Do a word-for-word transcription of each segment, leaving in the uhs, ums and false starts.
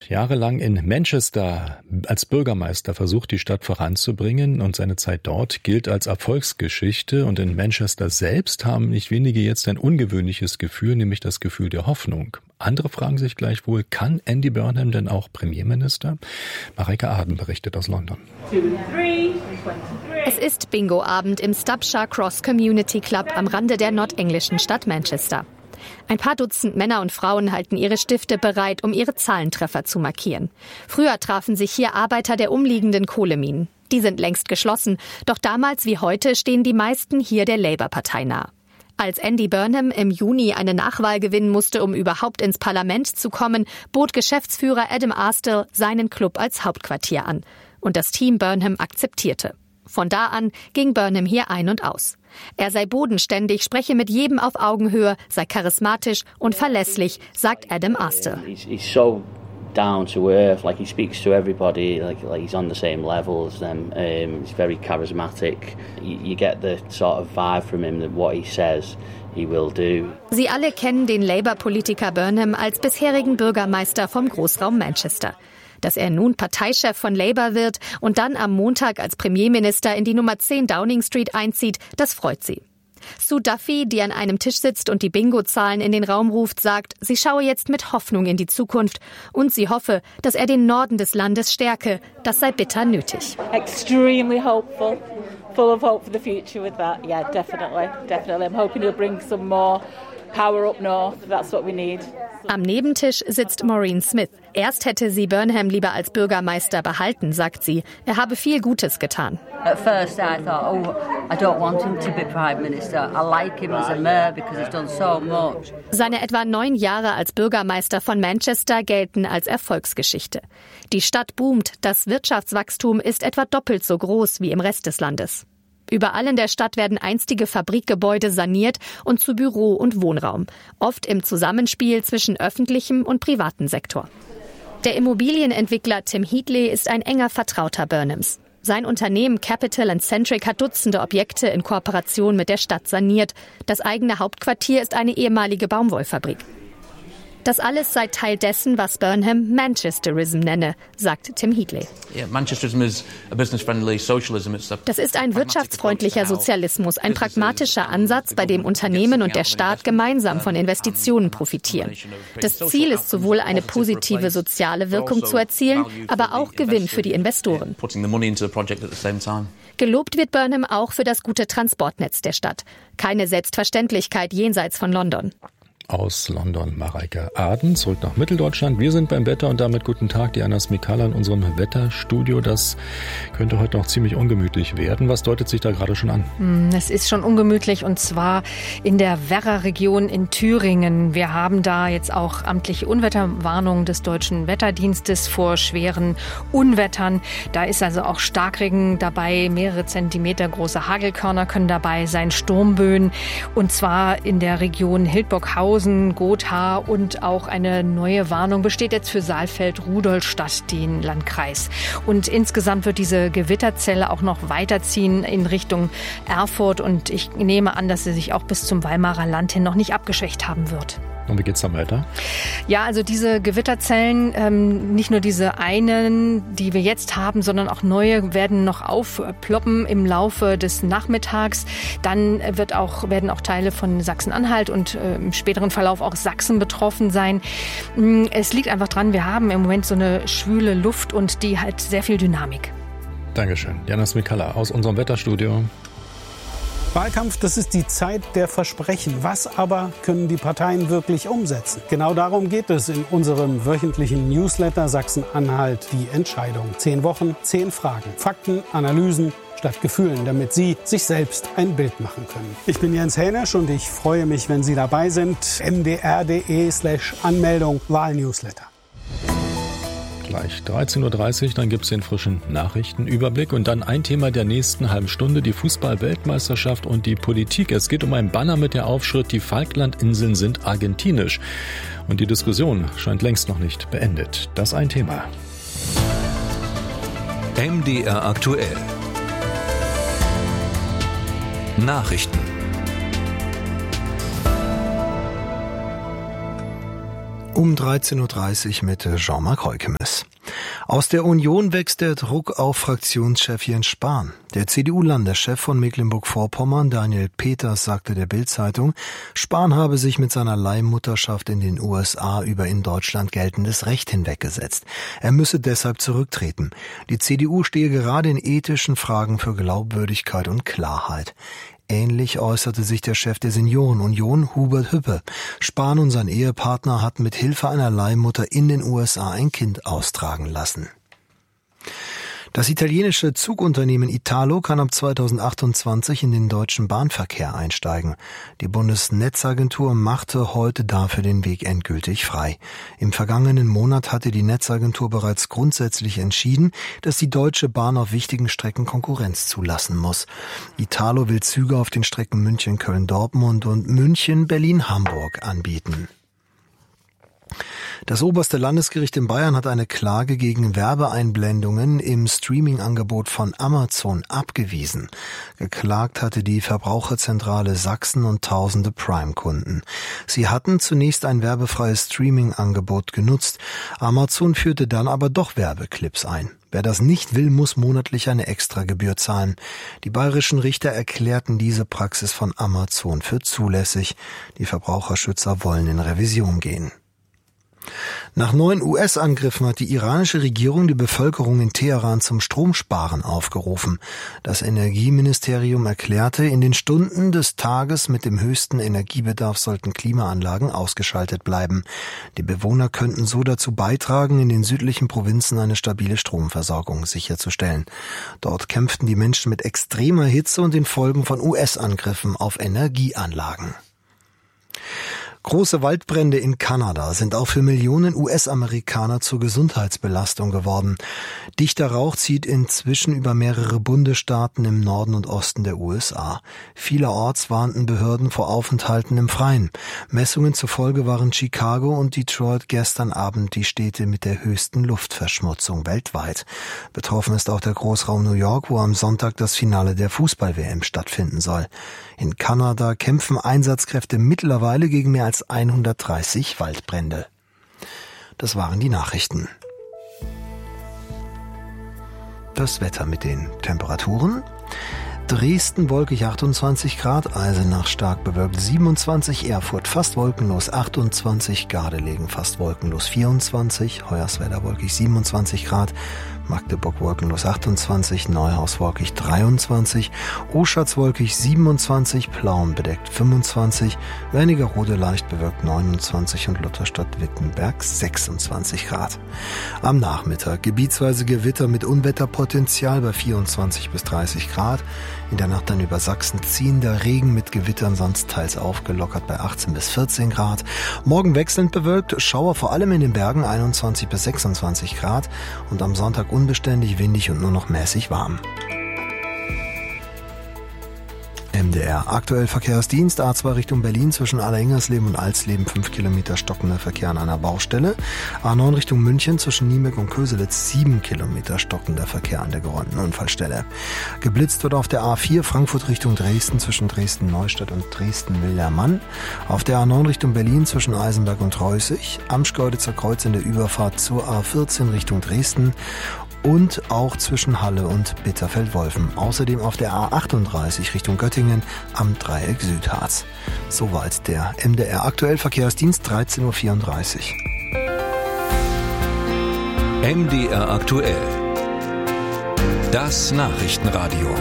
jahrelang in Manchester als Bürgermeister versucht, die Stadt voranzubringen, und seine Zeit dort gilt als Erfolgsgeschichte. Und in Manchester selbst haben nicht wenige jetzt ein ungewöhnliches Gefühl, nämlich das Gefühl der Hoffnung. Andere fragen sich gleichwohl, kann Andy Burnham denn auch Premierminister? Mareike Aden berichtet aus London. Es ist Bingo-Abend im Stubshire Cross Community Club am Rande der nordenglischen Stadt Manchester. Ein paar Dutzend Männer und Frauen halten ihre Stifte bereit, um ihre Zahlentreffer zu markieren. Früher trafen sich hier Arbeiter der umliegenden Kohleminen. Die sind längst geschlossen, doch damals wie heute stehen die meisten hier der Labour-Partei nah. Als Andy Burnham im Juni eine Nachwahl gewinnen musste, um überhaupt ins Parlament zu kommen, bot Geschäftsführer Adam Astill seinen Club als Hauptquartier an. Und das Team Burnham akzeptierte. Von da an ging Burnham hier ein und aus. Er sei bodenständig, spreche mit jedem auf Augenhöhe, sei charismatisch und verlässlich, sagt Adam Astill. Down to earth, like he speaks to everybody, like, like he's on the same level as them. Um, he's very charismatic. You, you get the sort of vibe from him that what he says he will do. Sie alle kennen den Labour-Politiker Burnham als bisherigen Bürgermeister vom Großraum Manchester. Dass er nun Parteichef von Labour wird und dann am Montag als Premierminister in die Nummer zehn Downing Street einzieht, das freut sie. Sue Duffy, die an einem Tisch sitzt und die Bingo-Zahlen in den Raum ruft, sagt, sie schaue jetzt mit Hoffnung in die Zukunft und sie hoffe, dass er den Norden des Landes stärke. Das sei bitter nötig. Extremely hopeful, full of hope for the future with that. Yeah, definitely, definitely. I'm hoping he'll bring some more power up north. That's what we need. Am Nebentisch sitzt Maureen Smith. Erst hätte sie Burnham lieber als Bürgermeister behalten, sagt sie. Er habe viel Gutes getan. At first I thought, oh, I don't want him to be Prime Minister. I like him as a mayor because he's done so much. Seine etwa neun Jahre als Bürgermeister von Manchester gelten als Erfolgsgeschichte. Die Stadt boomt, das Wirtschaftswachstum ist etwa doppelt so groß wie im Rest des Landes. Überall in der Stadt werden einstige Fabrikgebäude saniert und zu Büro- und Wohnraum. Oft im Zusammenspiel zwischen öffentlichem und privatem Sektor. Der Immobilienentwickler Tim Heatley ist ein enger Vertrauter Burnhams. Sein Unternehmen Capital and Centric hat Dutzende Objekte in Kooperation mit der Stadt saniert. Das eigene Hauptquartier ist eine ehemalige Baumwollfabrik. Das alles sei Teil dessen, was Burnham Manchesterism nenne, sagt Tim Heatley. Das ist ein wirtschaftsfreundlicher Sozialismus, ein pragmatischer Ansatz, bei dem Unternehmen und der Staat gemeinsam von Investitionen profitieren. Das Ziel ist sowohl eine positive soziale Wirkung zu erzielen, aber auch Gewinn für die Investoren. Gelobt wird Burnham auch für das gute Transportnetz der Stadt. Keine Selbstverständlichkeit jenseits von London. Aus London, Mareike Aden, zurück nach Mitteldeutschland. Wir sind beim Wetter und damit guten Tag, Diana Smikala in unserem Wetterstudio. Das könnte heute noch ziemlich ungemütlich werden. Was deutet sich da gerade schon an? Es ist schon ungemütlich und zwar in der Werra-Region in Thüringen. Wir haben da jetzt auch amtliche Unwetterwarnungen des Deutschen Wetterdienstes vor schweren Unwettern. Da ist also auch Starkregen dabei, mehrere Zentimeter große Hagelkörner können dabei sein, Sturmböen. Und zwar in der Region Hildburghausen, Gotha und auch eine neue Warnung besteht jetzt für Saalfeld, Rudolstadt, den Landkreis. Und insgesamt wird diese Gewitterzelle auch noch weiterziehen in Richtung Erfurt und ich nehme an, dass sie sich auch bis zum Weimarer Land hin noch nicht abgeschwächt haben wird. Und wie geht's dann weiter? Ja, also diese Gewitterzellen, ähm, nicht nur diese einen, die wir jetzt haben, sondern auch neue werden noch aufploppen im Laufe des Nachmittags. Dann wird auch, werden auch Teile von Sachsen-Anhalt und äh, im späteren Verlauf auch Sachsen betroffen sein. Es liegt einfach dran, wir haben im Moment so eine schwüle Luft und die hat sehr viel Dynamik. Dankeschön. Diana Smikala aus unserem Wetterstudio. Wahlkampf, das ist die Zeit der Versprechen. Was aber können die Parteien wirklich umsetzen? Genau darum geht es in unserem wöchentlichen Newsletter Sachsen-Anhalt die Entscheidung. Zehn Wochen, zehn Fragen, Fakten, Analysen statt Gefühlen, damit Sie sich selbst ein Bild machen können. Ich bin Jens Hänisch und ich freue mich, wenn Sie dabei sind. m d r punkt d e slash Anmeldung Wahlnewsletter. Gleich dreizehn Uhr dreißig, dann gibt es den frischen Nachrichtenüberblick und dann ein Thema der nächsten halben Stunde, die Fußball-Weltmeisterschaft und die Politik. Es geht um ein Banner mit der Aufschrift, die Falklandinseln sind argentinisch. Und die Diskussion scheint längst noch nicht beendet. Das ein Thema. M D R aktuell. Nachrichten. Um dreizehn Uhr dreißig mit Jean-Marc Heukemes. Aus der Union wächst der Druck auf Fraktionschef Jens Spahn. Der C D U-Landeschef von Mecklenburg-Vorpommern, Daniel Peters, sagte der Bild-Zeitung, Spahn habe sich mit seiner Leihmutterschaft in den U S A über in Deutschland geltendes Recht hinweggesetzt. Er müsse deshalb zurücktreten. Die C D U stehe gerade in ethischen Fragen für Glaubwürdigkeit und Klarheit. Ähnlich äußerte sich der Chef der Seniorenunion, Hubert Hüppe. Spahn und sein Ehepartner hatten mit Hilfe einer Leihmutter in den U S A ein Kind austragen lassen. Das italienische Zugunternehmen Italo kann ab zweitausendachtundzwanzig in den deutschen Bahnverkehr einsteigen. Die Bundesnetzagentur machte heute dafür den Weg endgültig frei. Im vergangenen Monat hatte die Netzagentur bereits grundsätzlich entschieden, dass die Deutsche Bahn auf wichtigen Strecken Konkurrenz zulassen muss. Italo will Züge auf den Strecken München, Köln, Dortmund und München, Berlin, Hamburg anbieten. Das oberste Landesgericht in Bayern hat eine Klage gegen Werbeeinblendungen im Streaming-Angebot von Amazon abgewiesen. Geklagt hatte die Verbraucherzentrale Sachsen und tausende Prime-Kunden. Sie hatten zunächst ein werbefreies Streaming-Angebot genutzt. Amazon führte dann aber doch Werbeclips ein. Wer das nicht will, muss monatlich eine Extragebühr zahlen. Die bayerischen Richter erklärten diese Praxis von Amazon für zulässig. Die Verbraucherschützer wollen in Revision gehen. Nach neuen U S-Angriffen hat die iranische Regierung die Bevölkerung in Teheran zum Stromsparen aufgerufen. Das Energieministerium erklärte, in den Stunden des Tages mit dem höchsten Energiebedarf sollten Klimaanlagen ausgeschaltet bleiben. Die Bewohner könnten so dazu beitragen, in den südlichen Provinzen eine stabile Stromversorgung sicherzustellen. Dort kämpften die Menschen mit extremer Hitze und den Folgen von U S-Angriffen auf Energieanlagen. Große Waldbrände in Kanada sind auch für Millionen U S-Amerikaner zur Gesundheitsbelastung geworden. Dichter Rauch zieht inzwischen über mehrere Bundesstaaten im Norden und Osten der U S A. Vielerorts warnten Behörden vor Aufenthalten im Freien. Messungen zufolge waren Chicago und Detroit gestern Abend die Städte mit der höchsten Luftverschmutzung weltweit. Betroffen ist auch der Großraum New York, wo am Sonntag das Finale der Fußball-W M stattfinden soll. In Kanada kämpfen Einsatzkräfte mittlerweile gegen mehr als hundertdreißig Waldbrände. Das waren die Nachrichten. Das Wetter mit den Temperaturen. Dresden wolkig achtundzwanzig Grad, Eisenach stark bewölkt siebenundzwanzig, Erfurt fast wolkenlos achtundzwanzig, Gardelegen fast wolkenlos vierundzwanzig, Hoyerswerda wolkig siebenundzwanzig Grad, Magdeburg wolkenlos achtundzwanzig, Neuhaus wolkig dreiundzwanzig, Oschatz wolkig siebenundzwanzig, Plauen bedeckt fünfundzwanzig, Wernigerode leicht bewölkt neunundzwanzig und Lutherstadt-Wittenberg sechsundzwanzig Grad. Am Nachmittag gebietsweise Gewitter mit Unwetterpotenzial bei vierundzwanzig bis dreißig Grad. In der Nacht dann über Sachsen ziehender Regen mit Gewittern, sonst teils aufgelockert bei achtzehn bis vierzehn Grad. Morgen wechselnd bewölkt, Schauer vor allem in den Bergen einundzwanzig bis sechsundzwanzig Grad und am Sonntag unbeständig, windig und nur noch mäßig warm. M D R aktuell Verkehrsdienst, A zwei Richtung Berlin zwischen Allerhingersleben und Alsleben, fünf Kilometer stockender Verkehr an einer Baustelle. A neun Richtung München zwischen Niemeck und Köselitz, sieben Kilometer stockender Verkehr an der geräumten Unfallstelle. Geblitzt wird auf der A vier Frankfurt Richtung Dresden zwischen Dresden-Neustadt und Dresden-Wildermann. Auf der A neun Richtung Berlin zwischen Eisenberg und Reußig. Amschkeuditzer Kreuz in der Überfahrt zur A vierzehn Richtung Dresden. Und auch zwischen Halle und Bitterfeld-Wolfen. Außerdem auf der A achtunddreißig Richtung Göttingen am Dreieck Südharz. Soweit der M D R aktuell Verkehrsdienst, dreizehn Uhr vierunddreißig. M D R aktuell. Das Nachrichtenradio.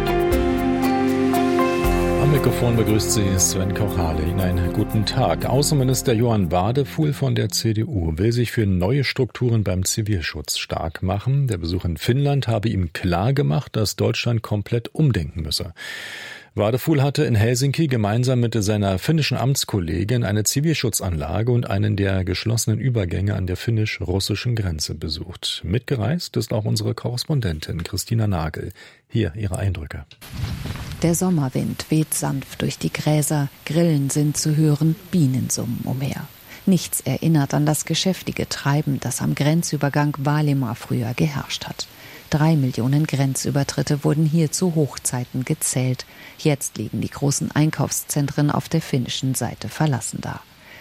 Am Mikrofon begrüßt Sie Sven Kochale. Ihnen einen guten Tag. Außenminister Johann Wadefuhl von der C D U will sich für neue Strukturen beim Zivilschutz stark machen. Der Besuch in Finnland habe ihm klar gemacht, dass Deutschland komplett umdenken müsse. Wadefuhl hatte in Helsinki gemeinsam mit seiner finnischen Amtskollegin eine Zivilschutzanlage und einen der geschlossenen Übergänge an der finnisch-russischen Grenze besucht. Mitgereist ist auch unsere Korrespondentin Christina Nagel. Hier ihre Eindrücke. Der Sommerwind weht sanft durch die Gräser, Grillen sind zu hören, Bienen summen umher. Nichts erinnert an das geschäftige Treiben, das am Grenzübergang Vaalimaa früher geherrscht hat. Drei Millionen Grenzübertritte wurden hier zu Hochzeiten gezählt. Jetzt liegen die großen Einkaufszentren auf der finnischen Seite verlassen da.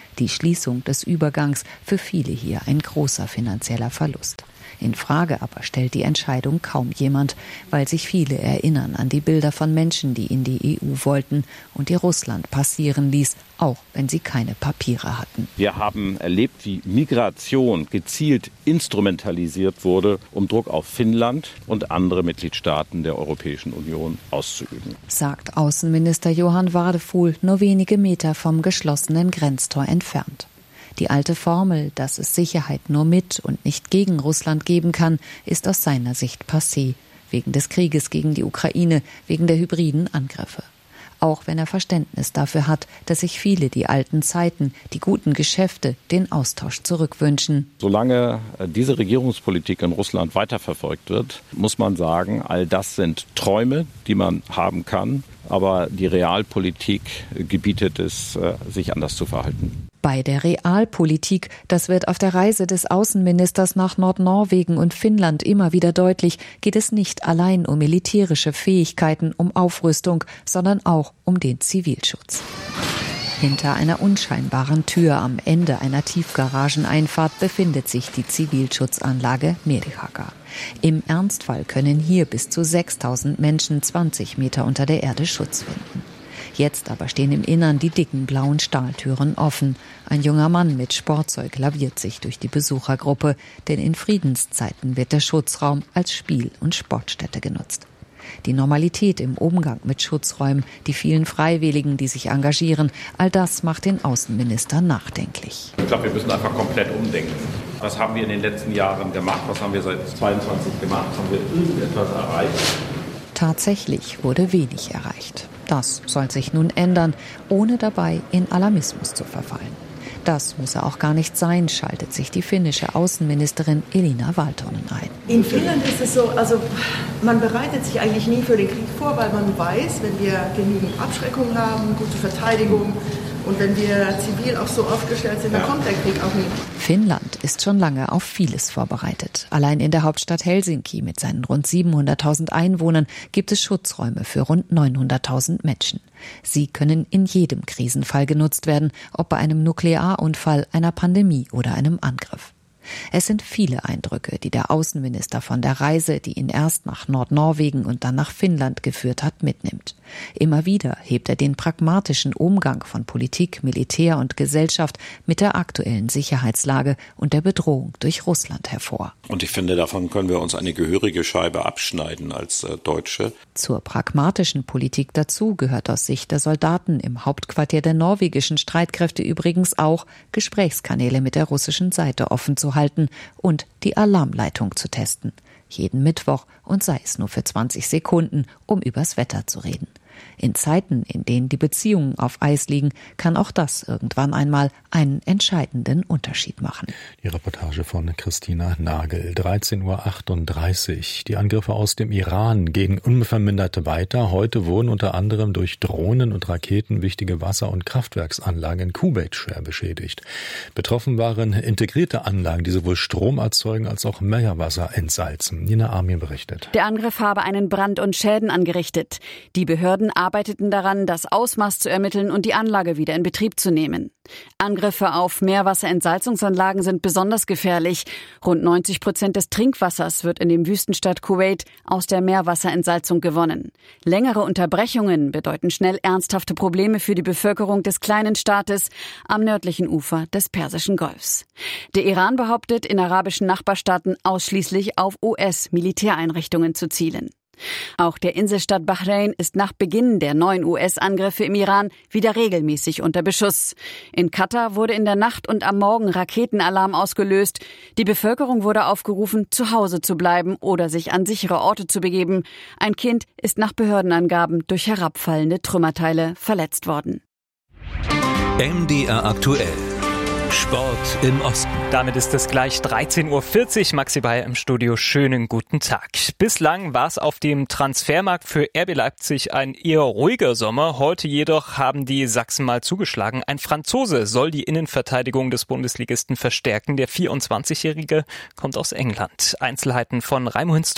Die Schließung des Übergangs für viele hier ein großer finanzieller Verlust. In Frage aber stellt die Entscheidung kaum jemand, weil sich viele erinnern an die Bilder von Menschen, die in die E U wollten und die Russland passieren ließ, auch wenn sie keine Papiere hatten. Wir haben erlebt, wie Migration gezielt instrumentalisiert wurde, um Druck auf Finnland und andere Mitgliedstaaten der Europäischen Union auszuüben. Sagt Außenminister Johann Wadefuhl, nur wenige Meter vom geschlossenen Grenztor entfernt. Die alte Formel, dass es Sicherheit nur mit und nicht gegen Russland geben kann, ist aus seiner Sicht passé. Wegen des Krieges gegen die Ukraine, wegen der hybriden Angriffe. Auch wenn er Verständnis dafür hat, dass sich viele die alten Zeiten, die guten Geschäfte, den Austausch zurückwünschen. Solange diese Regierungspolitik in Russland weiterverfolgt wird, muss man sagen, all das sind Träume, die man haben kann. Aber die Realpolitik gebietet es, sich anders zu verhalten. Bei der Realpolitik, das wird auf der Reise des Außenministers nach Nordnorwegen und Finnland immer wieder deutlich, geht es nicht allein um militärische Fähigkeiten, um Aufrüstung, sondern auch um den Zivilschutz. Hinter einer unscheinbaren Tür am Ende einer Tiefgarageneinfahrt befindet sich die Zivilschutzanlage Merihaga. Im Ernstfall können hier bis zu sechstausend Menschen zwanzig Meter unter der Erde Schutz finden. Jetzt aber stehen im Innern die dicken blauen Stahltüren offen. Ein junger Mann mit Sportzeug laviert sich durch die Besuchergruppe, denn in Friedenszeiten wird der Schutzraum als Spiel- und Sportstätte genutzt. Die Normalität im Umgang mit Schutzräumen, die vielen Freiwilligen, die sich engagieren, all das macht den Außenminister nachdenklich. Ich glaube, wir müssen einfach komplett umdenken. Was haben wir in den letzten Jahren gemacht? Was haben wir seit zweiundzwanzig gemacht? Haben wir irgendetwas erreicht? Tatsächlich wurde wenig erreicht. Das soll sich nun ändern, ohne dabei in Alarmismus zu verfallen. Das müsse auch gar nicht sein, schaltet sich die finnische Außenministerin Elina Valtonen ein. In Finnland ist es so, also man bereitet sich eigentlich nie für den Krieg vor, weil man weiß, wenn wir genügend Abschreckung haben, gute Verteidigung und wenn wir zivil auch so aufgestellt sind, dann kommt der Krieg auch nie. Finnland ist schon lange auf vieles vorbereitet. Allein in der Hauptstadt Helsinki mit seinen rund siebenhunderttausend Einwohnern gibt es Schutzräume für rund neunhunderttausend Menschen. Sie können in jedem Krisenfall genutzt werden, ob bei einem Nuklearunfall, einer Pandemie oder einem Angriff. Es sind viele Eindrücke, die der Außenminister von der Reise, die ihn erst nach Nordnorwegen und dann nach Finnland geführt hat, mitnimmt. Immer wieder hebt er den pragmatischen Umgang von Politik, Militär und Gesellschaft mit der aktuellen Sicherheitslage und der Bedrohung durch Russland hervor. Und ich finde, davon können wir uns eine gehörige Scheibe abschneiden als äh, Deutsche. Zur pragmatischen Politik dazu gehört aus Sicht der Soldaten im Hauptquartier der norwegischen Streitkräfte übrigens auch, Gesprächskanäle mit der russischen Seite offen zu halten und die Alarmleitung zu testen. Jeden Mittwoch und sei es nur für zwanzig Sekunden, um übers Wetter zu reden. In Zeiten, in denen die Beziehungen auf Eis liegen, kann auch das irgendwann einmal einen entscheidenden Unterschied machen. Die Reportage von Christina Nagel, dreizehn Uhr achtunddreißig. Die Angriffe aus dem Iran gehen unvermindert weiter. Heute wurden unter anderem durch Drohnen und Raketen wichtige Wasser- und Kraftwerksanlagen in Kuwait schwer beschädigt. Betroffen waren integrierte Anlagen, die sowohl Strom erzeugen als auch Meerwasser entsalzen. Nina Armin berichtet. Der Angriff habe einen Brand und Schäden angerichtet. Die Behörden arbeiteten daran, das Ausmaß zu ermitteln und die Anlage wieder in Betrieb zu nehmen. Angriffe auf Meerwasserentsalzungsanlagen sind besonders gefährlich. Rund neunzig Prozent des Trinkwassers wird in dem Wüstenstaat Kuwait aus der Meerwasserentsalzung gewonnen. Längere Unterbrechungen bedeuten schnell ernsthafte Probleme für die Bevölkerung des kleinen Staates am nördlichen Ufer des Persischen Golfs. Der Iran behauptet, in arabischen Nachbarstaaten ausschließlich auf U S-Militäreinrichtungen zu zielen. Auch der Inselstaat Bahrain ist nach Beginn der neuen U S-Angriffe im Iran wieder regelmäßig unter Beschuss. In Katar wurde in der Nacht und am Morgen Raketenalarm ausgelöst. Die Bevölkerung wurde aufgerufen, zu Hause zu bleiben oder sich an sichere Orte zu begeben. Ein Kind ist nach Behördenangaben durch herabfallende Trümmerteile verletzt worden. M D R aktuell. Sport im Osten. Damit ist es gleich dreizehn Uhr vierzig. Maxi Bayer im Studio. Schönen guten Tag. Bislang war es auf dem Transfermarkt für R B Leipzig ein eher ruhiger Sommer. Heute jedoch haben die Sachsen mal zugeschlagen. Ein Franzose soll die Innenverteidigung des Bundesligisten verstärken. Der vierundzwanzigjährige kommt aus England. Einzelheiten von Raimo Hinsdorf.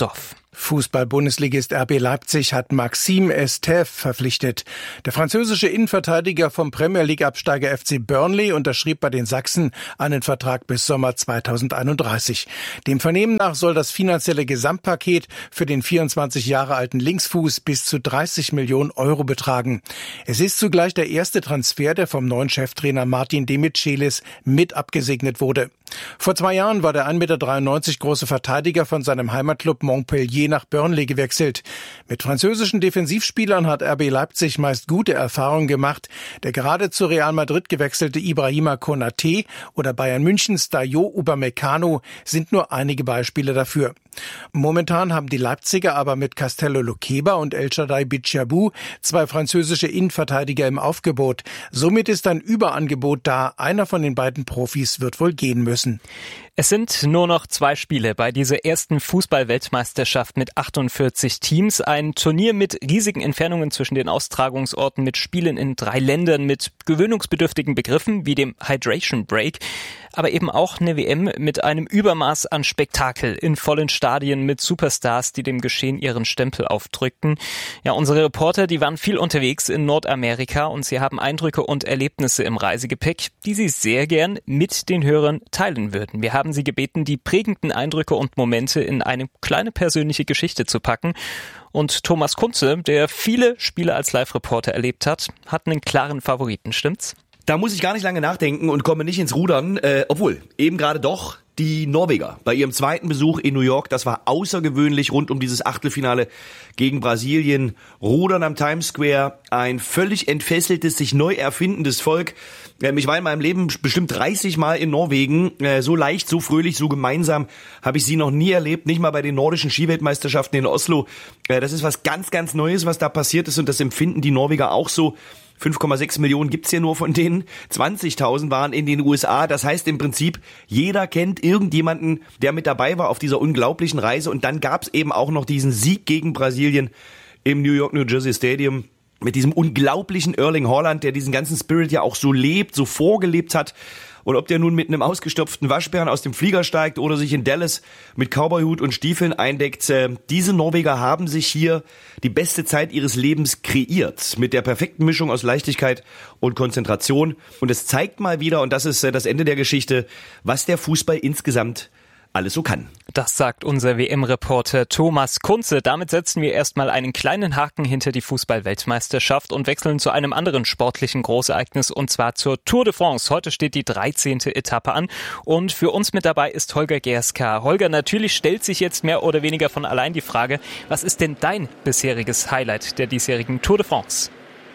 Fußball-Bundesligist R B Leipzig hat Maxime Estève verpflichtet. Der französische Innenverteidiger vom Premier-League-Absteiger F C Burnley unterschrieb bei den Sachsen einen Vertrag bis Sommer zweitausendeinunddreißig. Dem Vernehmen nach soll das finanzielle Gesamtpaket für den vierundzwanzig Jahre alten Linksfuß bis zu dreißig Millionen Euro betragen. Es ist zugleich der erste Transfer, der vom neuen Cheftrainer Martin Demichelis mit abgesegnet wurde. Vor zwei Jahren war der eins Komma dreiundneunzig Meter große Verteidiger von seinem Heimatclub Montpellier nach Burnley gewechselt. Mit französischen Defensivspielern hat R B Leipzig meist gute Erfahrungen gemacht. Der gerade zu Real Madrid gewechselte Ibrahima Konaté oder Bayern Münchens Dayot Upamecano sind nur einige Beispiele dafür. Momentan haben die Leipziger aber mit Castello Luqueba und El Shaddai Bichabou zwei französische Innenverteidiger im Aufgebot. Somit ist ein Überangebot da. Einer von den beiden Profis wird wohl gehen müssen. Es sind nur noch zwei Spiele bei dieser ersten Fußball-Weltmeisterschaft mit achtundvierzig Teams. Ein Turnier mit riesigen Entfernungen zwischen den Austragungsorten, mit Spielen in drei Ländern, mit gewöhnungsbedürftigen Begriffen wie dem Hydration Break. Aber eben auch eine W M mit einem Übermaß an Spektakel in vollen Stadien mit Superstars, die dem Geschehen ihren Stempel aufdrückten. Ja, unsere Reporter, die waren viel unterwegs in Nordamerika und sie haben Eindrücke und Erlebnisse im Reisegepäck, die sie sehr gern mit den Hörern teilen würden. Wir haben sie gebeten, die prägenden Eindrücke und Momente in eine kleine persönliche Geschichte zu packen. Und Thomas Kunze, der viele Spiele als Live-Reporter erlebt hat, hat einen klaren Favoriten, stimmt's? Da muss ich gar nicht lange nachdenken und komme nicht ins Rudern, äh, obwohl, eben gerade doch, die Norweger bei ihrem zweiten Besuch in New York, das war außergewöhnlich rund um dieses Achtelfinale gegen Brasilien. Rudern am Times Square, ein völlig entfesseltes, sich neu erfindendes Volk. Ähm, ich war in meinem Leben bestimmt dreißig Mal in Norwegen. Äh, so leicht, so fröhlich, so gemeinsam habe ich sie noch nie erlebt, nicht mal bei den nordischen Skiweltmeisterschaften in Oslo. Äh, das ist was ganz, ganz Neues, was da passiert ist und das empfinden die Norweger auch so. fünf Komma sechs Millionen gibt's ja nur von denen. zwanzigtausend waren in den U S A. Das heißt im Prinzip, jeder kennt irgendjemanden, der mit dabei war auf dieser unglaublichen Reise. Und dann gab's eben auch noch diesen Sieg gegen Brasilien im New York, New Jersey Stadium mit diesem unglaublichen Erling Haaland, der diesen ganzen Spirit ja auch so lebt, so vorgelebt hat. Und ob der nun mit einem ausgestopften Waschbären aus dem Flieger steigt oder sich in Dallas mit Cowboyhut und Stiefeln eindeckt, äh, diese Norweger haben sich hier die beste Zeit ihres Lebens kreiert. Mit der perfekten Mischung aus Leichtigkeit und Konzentration. Und es zeigt mal wieder, und das ist äh, das Ende der Geschichte, was der Fußball insgesamt alles so kann. Das sagt unser W M-Reporter Thomas Kunze. Damit setzen wir erstmal einen kleinen Haken hinter die Fußball-Weltmeisterschaft und wechseln zu einem anderen sportlichen Großereignis, und zwar zur Tour de France. Heute steht die dreizehnte Etappe an und für uns mit dabei ist Holger Gerska. Holger, natürlich stellt sich jetzt mehr oder weniger von allein die Frage, was ist denn dein bisheriges Highlight der diesjährigen Tour de France?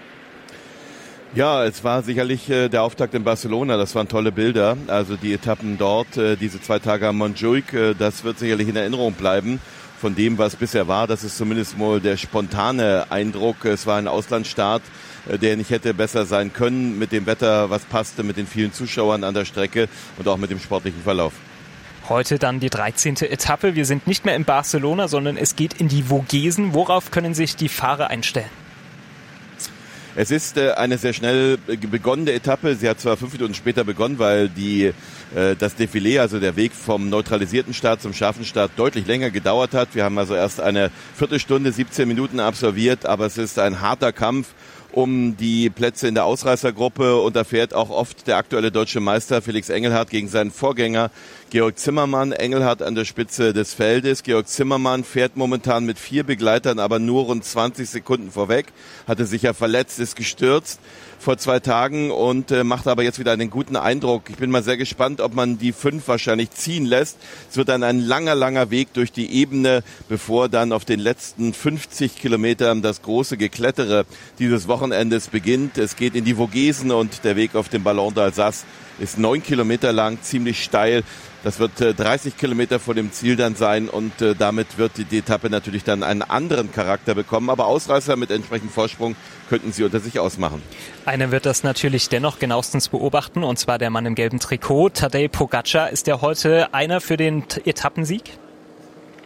Ja, es war sicherlich äh, der Auftakt in Barcelona. Das waren tolle Bilder. Also die Etappen dort, äh, diese zwei Tage am Montjuic, äh, das wird sicherlich in Erinnerung bleiben von dem, was bisher war. Das ist zumindest mal der spontane Eindruck. Es war ein Auslandsstart, äh, der nicht hätte besser sein können, mit dem Wetter, was passte, mit den vielen Zuschauern an der Strecke und auch mit dem sportlichen Verlauf. Heute dann die dreizehnte Etappe. Wir sind nicht mehr in Barcelona, sondern es geht in die Vogesen. Worauf können sich die Fahrer einstellen? Es ist äh, eine sehr schnell begonnene Etappe. Sie hat zwar fünf Minuten später begonnen, weil die äh, das Defilé, also der Weg vom neutralisierten Start zum scharfen Start, deutlich länger gedauert hat. Wir haben also erst eine Viertelstunde, siebzehn Minuten absolviert, aber es ist ein harter Kampf um die Plätze in der Ausreißergruppe und da fährt auch oft der aktuelle deutsche Meister Felix Engelhardt gegen seinen Vorgänger Georg Zimmermann. Engelhardt an der Spitze des Feldes. Georg Zimmermann fährt momentan mit vier Begleitern, aber nur rund zwanzig Sekunden vorweg. Hatte sich ja verletzt, ist gestürzt vor zwei Tagen und äh, macht aber jetzt wieder einen guten Eindruck. Ich bin mal sehr gespannt, ob man die fünf wahrscheinlich ziehen lässt. Es wird dann ein langer, langer Weg durch die Ebene, bevor dann auf den letzten fünfzig Kilometern das große Geklettere dieses Wochenendes beginnt. Es geht in die Vogesen und der Weg auf dem Ballon d'Alsace ist neun Kilometer lang, ziemlich steil. Das wird äh, dreißig Kilometer vor dem Ziel dann sein und äh, damit wird die, die Etappe natürlich dann einen anderen Charakter bekommen. Aber Ausreißer mit entsprechendem Vorsprung könnten sie unter sich ausmachen. Einer wird das natürlich dennoch genauestens beobachten, und zwar der Mann im gelben Trikot. Tadej Pogačar, ist der heute einer für den Etappensieg?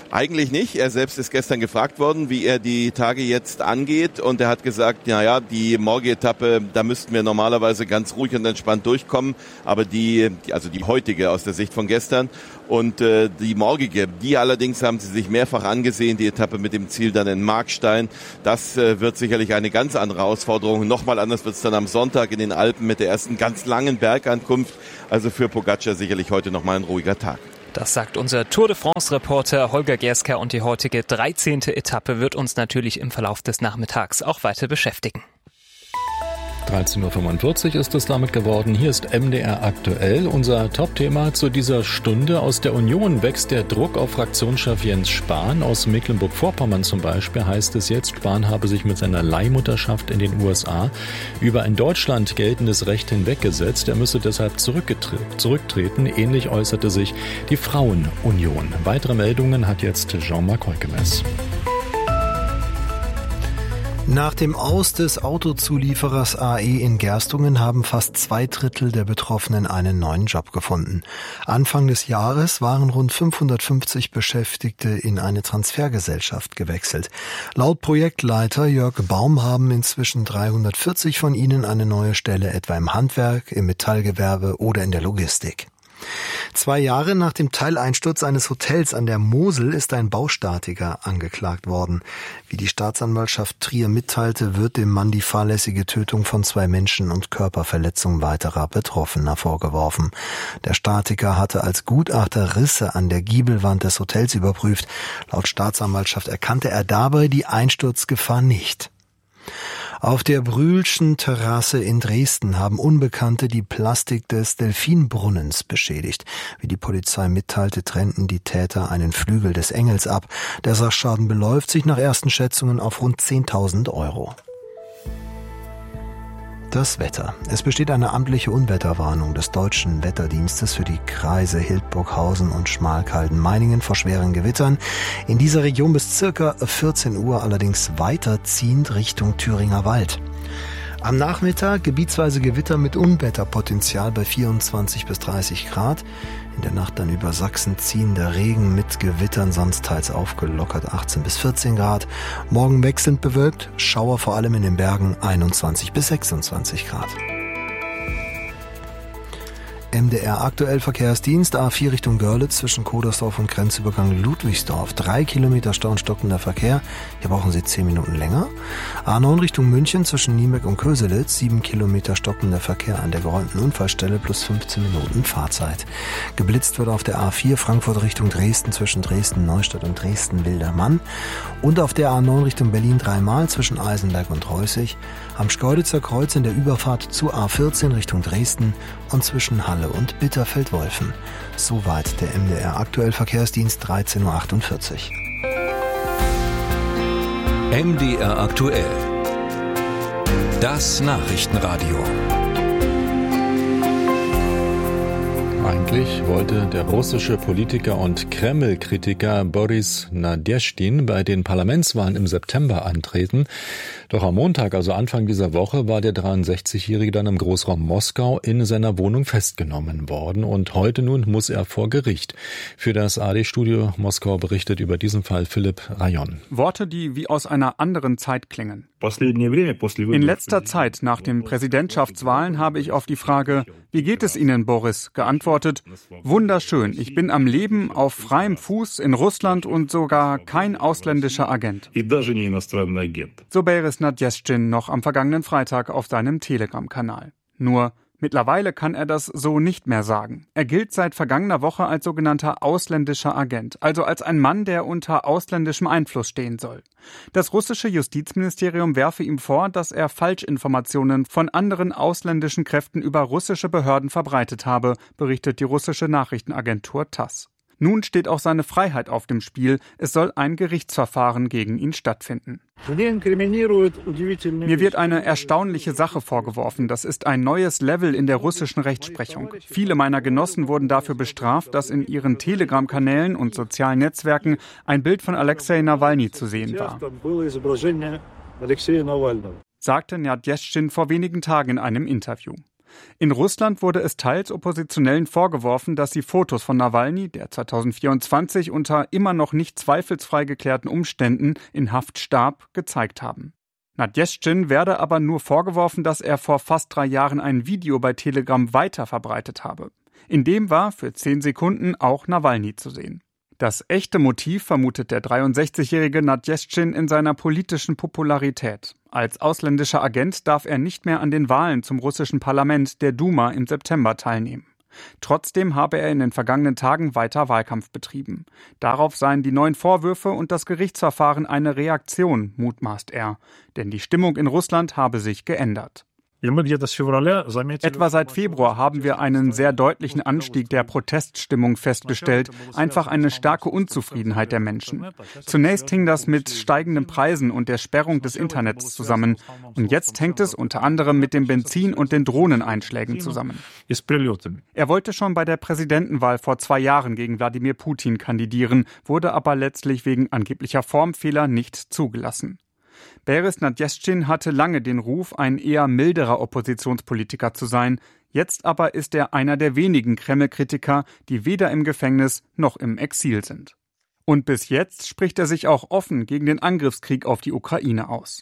Eigentlich nicht. Er selbst ist gestern gefragt worden, wie er die Tage jetzt angeht. Und er hat gesagt, naja, die morgige Etappe, da müssten wir normalerweise ganz ruhig und entspannt durchkommen. Aber die, also die heutige aus der Sicht von gestern und äh, die morgige, die allerdings haben sie sich mehrfach angesehen, die Etappe mit dem Ziel dann in Markstein. Das äh, wird sicherlich eine ganz andere Herausforderung. Nochmal anders wird es dann am Sonntag in den Alpen mit der ersten ganz langen Bergankunft. Also für Pogačar sicherlich heute nochmal ein ruhiger Tag. Das sagt unser Tour de France-Reporter Holger Gersker und die heutige dreizehnte Etappe wird uns natürlich im Verlauf des Nachmittags auch weiter beschäftigen. dreizehn Uhr fünfundvierzig ist es damit geworden. Hier ist M D R aktuell. Unser Top-Thema zu dieser Stunde. Aus der Union wächst der Druck auf Fraktionschef Jens Spahn. Aus Mecklenburg-Vorpommern zum Beispiel heißt es jetzt, Spahn habe sich mit seiner Leihmutterschaft in den U S A über ein Deutschland geltendes Recht hinweggesetzt. Er müsse deshalb zurücktreten. Ähnlich äußerte sich die Frauenunion. Weitere Meldungen hat jetzt Jean-Marc Heukemes. Nach dem Aus des Autozulieferers A E in Gerstungen haben fast zwei Drittel der Betroffenen einen neuen Job gefunden. Anfang des Jahres waren rund fünfhundertfünfzig Beschäftigte in eine Transfergesellschaft gewechselt. Laut Projektleiter Jörg Baum haben inzwischen dreihundertvierzig von ihnen eine neue Stelle etwa im Handwerk, im Metallgewerbe oder in der Logistik. Zwei Jahre nach dem Teileinsturz eines Hotels an der Mosel ist ein Baustatiker angeklagt worden. Wie die Staatsanwaltschaft Trier mitteilte, wird dem Mann die fahrlässige Tötung von zwei Menschen und Körperverletzung weiterer Betroffener vorgeworfen. Der Statiker hatte als Gutachter Risse an der Giebelwand des Hotels überprüft. Laut Staatsanwaltschaft erkannte er dabei die Einsturzgefahr nicht. Auf der Brühlschen Terrasse in Dresden haben Unbekannte die Plastik des Delfinbrunnens beschädigt. Wie die Polizei mitteilte, trennten die Täter einen Flügel des Engels ab. Der Sachschaden beläuft sich nach ersten Schätzungen auf rund zehntausend Euro. Das Wetter. Es besteht eine amtliche Unwetterwarnung des Deutschen Wetterdienstes für die Kreise Hildburghausen und Schmalkalden-Meiningen vor schweren Gewittern. In dieser Region bis circa vierzehn Uhr allerdings weiterziehend Richtung Thüringer Wald. Am Nachmittag gebietsweise Gewitter mit Unwetterpotenzial bei vierundzwanzig bis dreißig Grad. In der Nacht dann über Sachsen ziehender Regen mit Gewittern, sonst teils aufgelockert achtzehn bis vierzehn Grad. Morgen wechselnd bewölkt, Schauer vor allem in den Bergen einundzwanzig bis sechsundzwanzig Grad. M D R aktuell Verkehrsdienst A vier Richtung Görlitz zwischen Kodersdorf und Grenzübergang Ludwigsdorf. Drei Kilometer Stau und stockender Verkehr. Hier brauchen Sie zehn Minuten länger. A neun Richtung München zwischen Niemeck und Köselitz. Sieben Kilometer stockender Verkehr an der geräumten Unfallstelle plus fünfzehn Minuten Fahrzeit. Geblitzt wird auf der A vier Frankfurt Richtung Dresden zwischen Dresden-Neustadt und Dresden-Wildermann. Und auf der A neun Richtung Berlin dreimal zwischen Eisenberg und Reußig. Am Schkeuditzer Kreuz in der Überfahrt zur A vierzehn Richtung Dresden und zwischen Halle und Bitterfeld-Wolfen. Soweit der M D R aktuell Verkehrsdienst dreizehn Uhr achtundvierzig. M D R aktuell. Das Nachrichtenradio. Eigentlich wollte der russische Politiker und Kreml-Kritiker Boris Nadezhdin bei den Parlamentswahlen im September antreten. Doch am Montag, also Anfang dieser Woche, war der dreiundsechzigjährige dann im Großraum Moskau in seiner Wohnung festgenommen worden. Und heute nun muss er vor Gericht. Für das A R D-Studio Moskau berichtet über diesen Fall Philipp Rayon. Worte, die wie aus einer anderen Zeit klingen. In letzter Zeit nach den Präsidentschaftswahlen habe ich auf die Frage, wie geht es Ihnen, Boris, geantwortet, wunderschön, ich bin am Leben, auf freiem Fuß in Russland und sogar kein ausländischer Agent. So Boris Nadezhdin noch am vergangenen Freitag auf seinem Telegram-Kanal. Nur mittlerweile kann er das so nicht mehr sagen. Er gilt seit vergangener Woche als sogenannter ausländischer Agent, also als ein Mann, der unter ausländischem Einfluss stehen soll. Das russische Justizministerium werfe ihm vor, dass er Falschinformationen von anderen ausländischen Kräften über russische Behörden verbreitet habe, berichtet die russische Nachrichtenagentur TASS. Nun steht auch seine Freiheit auf dem Spiel. Es soll ein Gerichtsverfahren gegen ihn stattfinden. Mir wird eine erstaunliche Sache vorgeworfen. Das ist ein neues Level in der russischen Rechtsprechung. Viele meiner Genossen wurden dafür bestraft, dass in ihren Telegram-Kanälen und sozialen Netzwerken ein Bild von Alexei Nawalny zu sehen war, sagte Nadezhdin vor wenigen Tagen in einem Interview. In Russland wurde es teils Oppositionellen vorgeworfen, dass sie Fotos von Nawalny, der zweitausendvierundzwanzig unter immer noch nicht zweifelsfrei geklärten Umständen in Haft starb, gezeigt haben. Nadjeschtschin werde aber nur vorgeworfen, dass er vor fast drei Jahren ein Video bei Telegram weiter verbreitet habe. In dem war für zehn Sekunden auch Nawalny zu sehen. Das echte Motiv vermutet der dreiundsechzigjährige Nadjeschtschin in seiner politischen Popularität. Als ausländischer Agent darf er nicht mehr an den Wahlen zum russischen Parlament, der Duma, im September teilnehmen. Trotzdem habe er in den vergangenen Tagen weiter Wahlkampf betrieben. Darauf seien die neuen Vorwürfe und das Gerichtsverfahren eine Reaktion, mutmaßt er. Denn die Stimmung in Russland habe sich geändert. Etwa seit Februar haben wir einen sehr deutlichen Anstieg der Proteststimmung festgestellt, einfach eine starke Unzufriedenheit der Menschen. Zunächst hing das mit steigenden Preisen und der Sperrung des Internets zusammen. Und jetzt hängt es unter anderem mit dem Benzin und den Drohneneinschlägen zusammen. Er wollte schon bei der Präsidentenwahl vor zwei Jahren gegen Wladimir Putin kandidieren, wurde aber letztlich wegen angeblicher Formfehler nicht zugelassen. Boris Nadjeschtschin hatte lange den Ruf, ein eher milderer Oppositionspolitiker zu sein. Jetzt aber ist er einer der wenigen Kreml-Kritiker, die weder im Gefängnis noch im Exil sind. Und bis jetzt spricht er sich auch offen gegen den Angriffskrieg auf die Ukraine aus.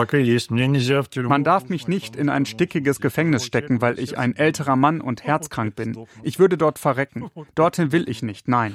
Man darf mich nicht in ein stickiges Gefängnis stecken, weil ich ein älterer Mann und herzkrank bin. Ich würde dort verrecken. Dorthin will ich nicht, nein.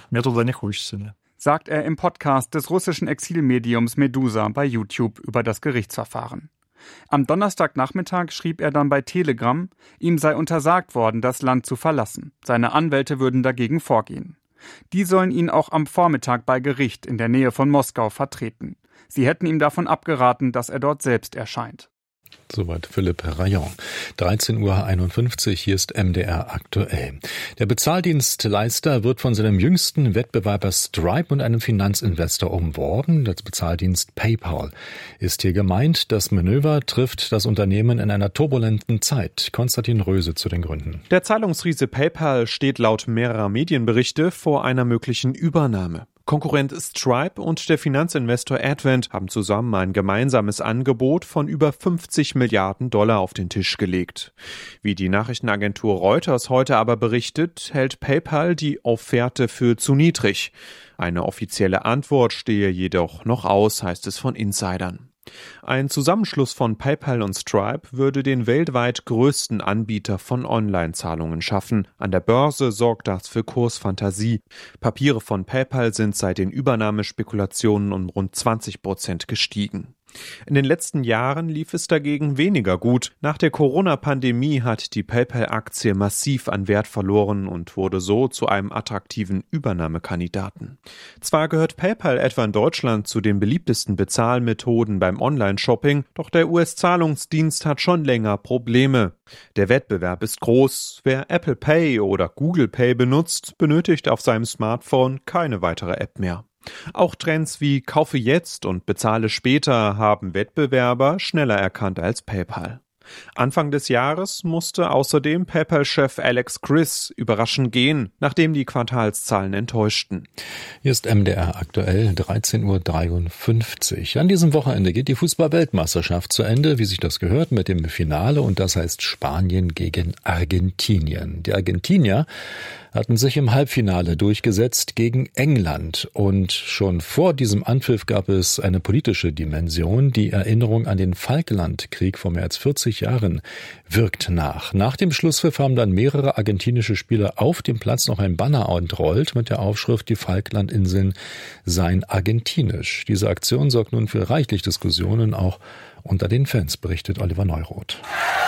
Sagt er im Podcast des russischen Exilmediums Medusa bei YouTube über das Gerichtsverfahren. Am Donnerstagnachmittag schrieb er dann bei Telegram, ihm sei untersagt worden, das Land zu verlassen. Seine Anwälte würden dagegen vorgehen. Die sollen ihn auch am Vormittag bei Gericht in der Nähe von Moskau vertreten. Sie hätten ihm davon abgeraten, dass er dort selbst erscheint. Soweit Philipp Rayon. dreizehn Uhr einundfünfzig, hier ist M D R aktuell. Der Bezahldienstleister wird von seinem jüngsten Wettbewerber Stripe und einem Finanzinvestor umworben. Der Bezahldienst PayPal ist hier gemeint. Das Manöver trifft das Unternehmen in einer turbulenten Zeit. Konstantin Röse zu den Gründen. Der Zahlungsriese PayPal steht laut mehrerer Medienberichte vor einer möglichen Übernahme. Konkurrent Stripe und der Finanzinvestor Advent haben zusammen ein gemeinsames Angebot von über fünfzig Milliarden Dollar auf den Tisch gelegt. Wie die Nachrichtenagentur Reuters heute aber berichtet, hält PayPal die Offerte für zu niedrig. Eine offizielle Antwort stehe jedoch noch aus, heißt es von Insidern. Ein Zusammenschluss von PayPal und Stripe würde den weltweit größten Anbieter von Online-Zahlungen schaffen. An der Börse sorgt das für Kursfantasie. Papiere von PayPal sind seit den Übernahmespekulationen um rund zwanzig Prozent gestiegen. In den letzten Jahren lief es dagegen weniger gut. Nach der Corona-Pandemie hat die PayPal-Aktie massiv an Wert verloren und wurde so zu einem attraktiven Übernahmekandidaten. Zwar gehört PayPal etwa in Deutschland zu den beliebtesten Bezahlmethoden beim Online-Shopping, doch der U S-Zahlungsdienst hat schon länger Probleme. Der Wettbewerb ist groß. Wer Apple Pay oder Google Pay benutzt, benötigt auf seinem Smartphone keine weitere App mehr. Auch Trends wie Kaufe jetzt und bezahle später haben Wettbewerber schneller erkannt als PayPal. Anfang des Jahres musste außerdem PayPal-Chef Alex Chriss überraschend gehen, nachdem die Quartalszahlen enttäuschten. Hier ist M D R aktuell, dreizehn Uhr dreiundfünfzig. An diesem Wochenende geht die Fußball-Weltmeisterschaft zu Ende, wie sich das gehört, mit dem Finale, und das heißt Spanien gegen Argentinien. Die Argentinier hatten sich im Halbfinale durchgesetzt gegen England. Und schon vor diesem Anpfiff gab es eine politische Dimension. Die Erinnerung an den Falklandkrieg vor mehr als vierzig Jahren wirkt nach. Nach dem Schlusspfiff haben dann mehrere argentinische Spieler auf dem Platz noch ein Banner entrollt mit der Aufschrift, die Falklandinseln seien argentinisch. Diese Aktion sorgt nun für reichlich Diskussionen, auch unter den Fans, berichtet Oliver Neuroth.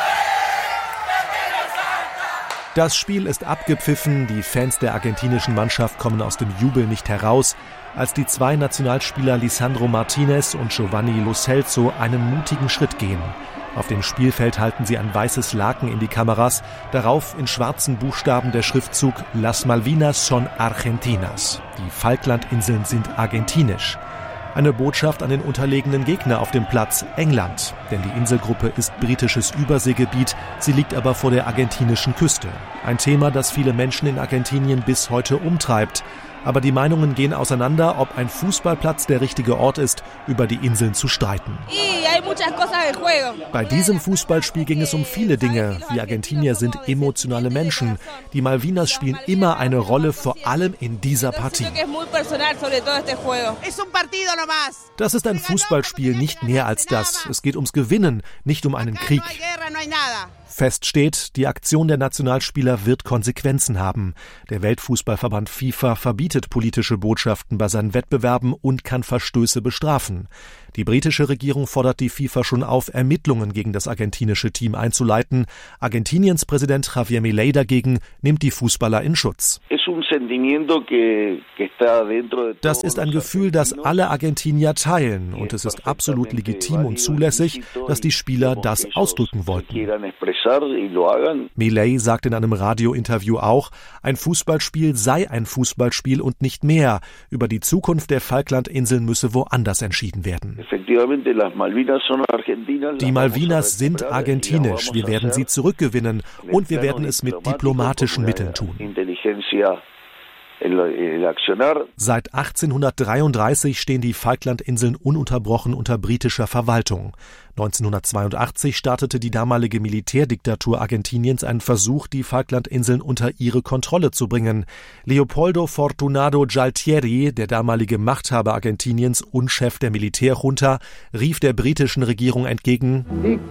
Das Spiel ist abgepfiffen, die Fans der argentinischen Mannschaft kommen aus dem Jubel nicht heraus, als die zwei Nationalspieler Lisandro Martinez und Giovanni Lo Celso einen mutigen Schritt gehen. Auf dem Spielfeld halten sie ein weißes Laken in die Kameras, darauf in schwarzen Buchstaben der Schriftzug Las Malvinas son Argentinas. Die Falklandinseln sind argentinisch. Eine Botschaft an den unterlegenen Gegner auf dem Platz, England. Denn die Inselgruppe ist britisches Überseegebiet, sie liegt aber vor der argentinischen Küste. Ein Thema, das viele Menschen in Argentinien bis heute umtreibt. Aber die Meinungen gehen auseinander, ob ein Fußballplatz der richtige Ort ist, über die Inseln zu streiten. Bei diesem Fußballspiel ging es um viele Dinge. Wir Argentinier sind emotionale Menschen. Die Malvinas spielen immer eine Rolle, vor allem in dieser Partie. Das ist ein Fußballspiel, nicht mehr als das. Es geht ums Gewinnen, nicht um einen Krieg. Fest steht, die Aktion der Nationalspieler wird Konsequenzen haben. Der Weltfußballverband FIFA verbietet politische Botschaften bei seinen Wettbewerben und kann Verstöße bestrafen. Die britische Regierung fordert die FIFA schon auf, Ermittlungen gegen das argentinische Team einzuleiten. Argentiniens Präsident Javier Milei dagegen nimmt die Fußballer in Schutz. Das ist ein Gefühl, das alle Argentinier teilen, und es ist absolut legitim und zulässig, dass die Spieler das ausdrücken wollten. Milei sagt in einem Radiointerview auch, ein Fußballspiel sei ein Fußballspiel und nicht mehr. Über die Zukunft der Falklandinseln müsse woanders entschieden werden. Die Malvinas sind argentinisch. Wir werden sie zurückgewinnen und wir werden es mit diplomatischen Mitteln tun. Seit achtzehnhundertdreiunddreißig stehen die Falklandinseln ununterbrochen unter britischer Verwaltung. neunzehnhundertzweiundachtzig startete die damalige Militärdiktatur Argentiniens einen Versuch, die Falklandinseln unter ihre Kontrolle zu bringen. Leopoldo Fortunado Gualtieri, der damalige Machthaber Argentiniens und Chef der Militärjunta, rief der britischen Regierung entgegen: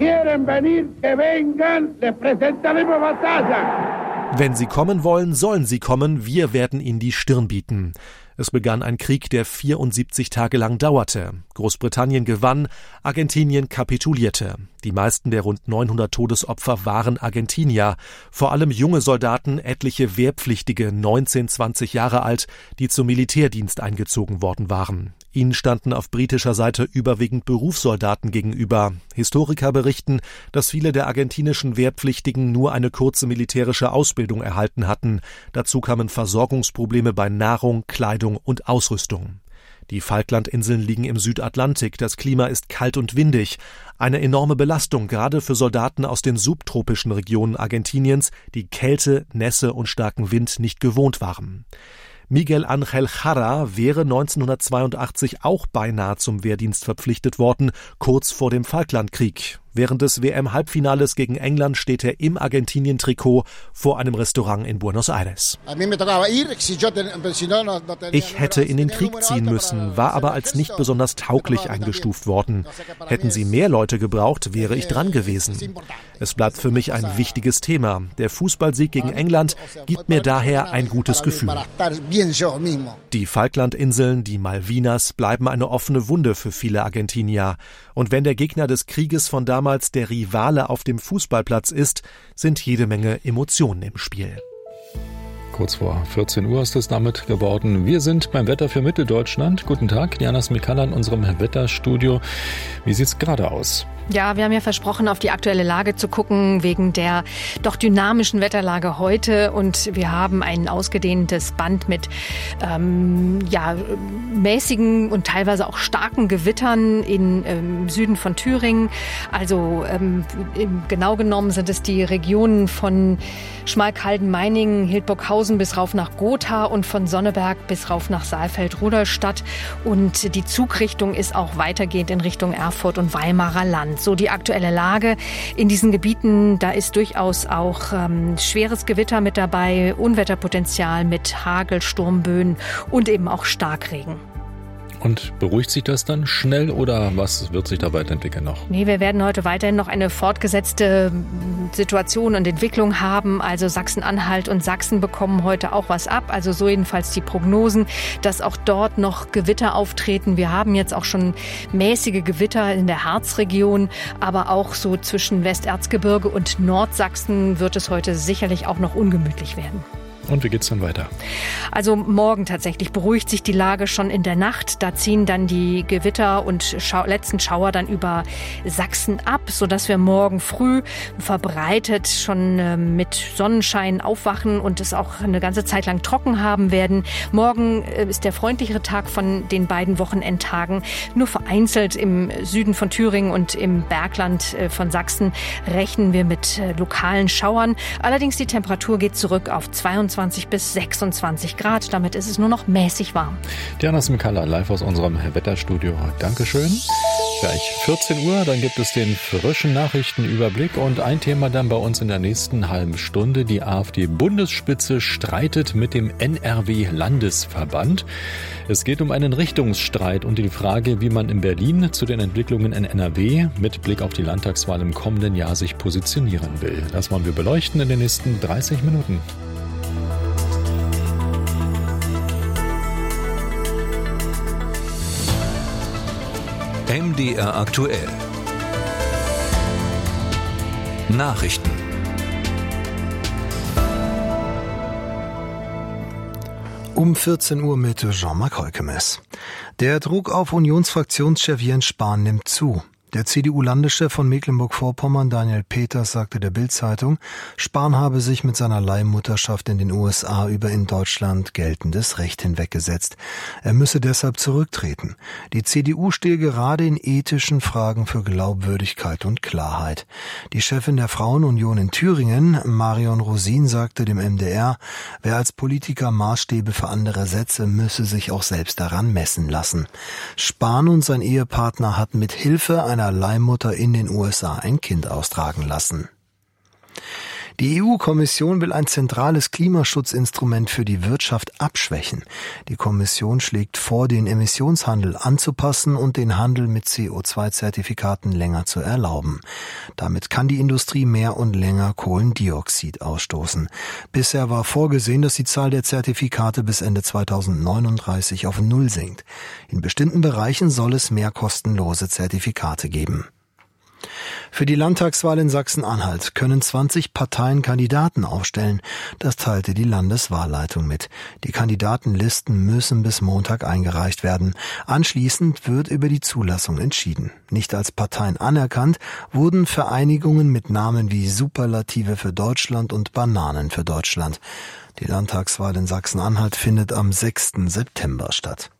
Wenn sie kommen wollen, sollen sie kommen, wir werden ihnen die Stirn bieten. Es begann ein Krieg, der vierundsiebzig Tage lang dauerte. Großbritannien gewann, Argentinien kapitulierte. Die meisten der rund neunhundert Todesopfer waren Argentinier, vor allem junge Soldaten, etliche Wehrpflichtige, neunzehn, zwanzig Jahre alt, die zum Militärdienst eingezogen worden waren. Ihnen standen auf britischer Seite überwiegend Berufssoldaten gegenüber. Historiker berichten, dass viele der argentinischen Wehrpflichtigen nur eine kurze militärische Ausbildung erhalten hatten. Dazu kamen Versorgungsprobleme bei Nahrung, Kleidung und Ausrüstung. Die Falklandinseln liegen im Südatlantik, das Klima ist kalt und windig. Eine enorme Belastung, gerade für Soldaten aus den subtropischen Regionen Argentiniens, die Kälte, Nässe und starken Wind nicht gewohnt waren. Miguel Ángel Jara wäre neunzehnhundertzweiundachtzig auch beinahe zum Wehrdienst verpflichtet worden, kurz vor dem Falklandkrieg. Während des W M-Halbfinales gegen England steht er im Argentinien-Trikot vor einem Restaurant in Buenos Aires. Ich hätte in den Krieg ziehen müssen, war aber als nicht besonders tauglich eingestuft worden. Hätten sie mehr Leute gebraucht, wäre ich dran gewesen. Es bleibt für mich ein wichtiges Thema. Der Fußballsieg gegen England gibt mir daher ein gutes Gefühl. Die Falklandinseln, die Malvinas, bleiben eine offene Wunde für viele Argentinier. Und wenn der Gegner des Krieges von damals der Rivale auf dem Fußballplatz ist, sind jede Menge Emotionen im Spiel. Kurz vor vierzehn Uhr ist es damit geworden. Wir sind beim Wetter für Mitteldeutschland. Guten Tag, Diana Smikalla in unserem Wetterstudio. Wie sieht's gerade aus? Ja, wir haben ja versprochen, auf die aktuelle Lage zu gucken, wegen der doch dynamischen Wetterlage heute. Und wir haben ein ausgedehntes Band mit ähm, ja, mäßigen und teilweise auch starken Gewittern im ähm, Süden von Thüringen. Also ähm, genau genommen sind es die Regionen von Schmalkalden-Meiningen, Hildburghausen bis rauf nach Gotha und von Sonneberg bis rauf nach Saalfeld-Rudolstadt. Und die Zugrichtung ist auch weitergehend in Richtung Erfurt und Weimarer Land. So die aktuelle Lage in diesen Gebieten. Da ist durchaus auch ähm, schweres Gewitter mit dabei, Unwetterpotenzial mit Hagel, Sturmböen und eben auch Starkregen. Und beruhigt sich das dann schnell oder was wird sich da weiterentwickeln noch? Nee, wir werden heute weiterhin noch eine fortgesetzte Situation und Entwicklung haben. Also Sachsen-Anhalt und Sachsen bekommen heute auch was ab. Also so jedenfalls die Prognosen, dass auch dort noch Gewitter auftreten. Wir haben jetzt auch schon mäßige Gewitter in der Harzregion, aber auch so zwischen Westerzgebirge und Nordsachsen wird es heute sicherlich auch noch ungemütlich werden. Und wie geht's dann weiter? Also morgen tatsächlich beruhigt sich die Lage schon in der Nacht. Da ziehen dann die Gewitter und Schau- letzten Schauer dann über Sachsen ab, sodass wir morgen früh verbreitet schon äh, mit Sonnenschein aufwachen und es auch eine ganze Zeit lang trocken haben werden. Morgen äh, ist der freundlichere Tag von den beiden Wochenendtagen. Nur vereinzelt im Süden von Thüringen und im Bergland äh, von Sachsen rechnen wir mit äh, lokalen Schauern. Allerdings die Temperatur geht zurück auf zweiundzwanzig vierundzwanzig bis sechsundzwanzig Grad. Damit ist es nur noch mäßig warm. Diana Smikalla live aus unserem Wetterstudio. Dankeschön. Gleich vierzehn Uhr, dann gibt es den frischen Nachrichtenüberblick und ein Thema dann bei uns in der nächsten halben Stunde. Die AfD-Bundesspitze streitet mit dem N R W-Landesverband. Es geht um einen Richtungsstreit und die Frage, wie man in Berlin zu den Entwicklungen in N R W mit Blick auf die Landtagswahl im kommenden Jahr sich positionieren will. Das wollen wir beleuchten in den nächsten dreißig Minuten. M D R aktuell. Nachrichten. Um vierzehn Uhr mit Jean-Marc Heukemes. Der Druck auf Unionsfraktionschef Jens Spahn nimmt zu. Der C D U-Landeschef von Mecklenburg-Vorpommern, Daniel Peters, sagte der Bild-Zeitung, Spahn habe sich mit seiner Leihmutterschaft in den U S A über in Deutschland geltendes Recht hinweggesetzt. Er müsse deshalb zurücktreten. Die C D U stehe gerade in ethischen Fragen für Glaubwürdigkeit und Klarheit. Die Chefin der Frauenunion in Thüringen, Marion Rosin, sagte dem M D R, wer als Politiker Maßstäbe für andere setze, müsse sich auch selbst daran messen lassen. Spahn und sein Ehepartner hatten mit Hilfe einer einer Leihmutter in den U S A ein Kind austragen lassen. Die E U-Kommission will ein zentrales Klimaschutzinstrument für die Wirtschaft abschwächen. Die Kommission schlägt vor, den Emissionshandel anzupassen und den Handel mit C O zwei Zertifikaten länger zu erlauben. Damit kann die Industrie mehr und länger Kohlendioxid ausstoßen. Bisher war vorgesehen, dass die Zahl der Zertifikate bis Ende zweitausendneununddreißig auf Null sinkt. In bestimmten Bereichen soll es mehr kostenlose Zertifikate geben. Für die Landtagswahl in Sachsen-Anhalt können zwanzig Parteien Kandidaten aufstellen. Das teilte die Landeswahlleitung mit. Die Kandidatenlisten müssen bis Montag eingereicht werden. Anschließend wird über die Zulassung entschieden. Nicht als Parteien anerkannt wurden Vereinigungen mit Namen wie Superlative für Deutschland und Bananen für Deutschland. Die Landtagswahl in Sachsen-Anhalt findet am sechsten September statt.